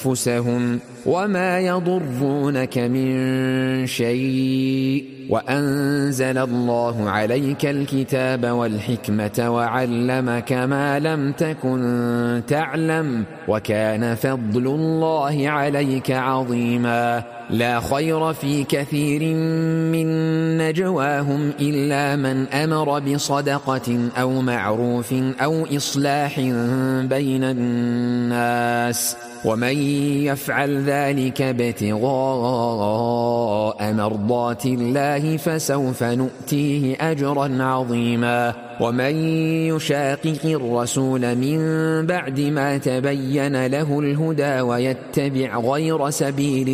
أنفسهم وما يضرونك من شيء وأنزل الله عليك الكتاب والحكمة وعلمك ما لم تكن تعلم وكان فضل الله عليك عظيما. لا خير في كثير من نجواهم إلا من أمر بصدقة أو معروف أو إصلاح بين الناس ومن يفعل ذلك ابتغاء مرضات الله فسوف نؤتيه أجرا عظيما. ومن يشاقق الرسول من بعد ما تبين له الهدى ويتبع غير سبيل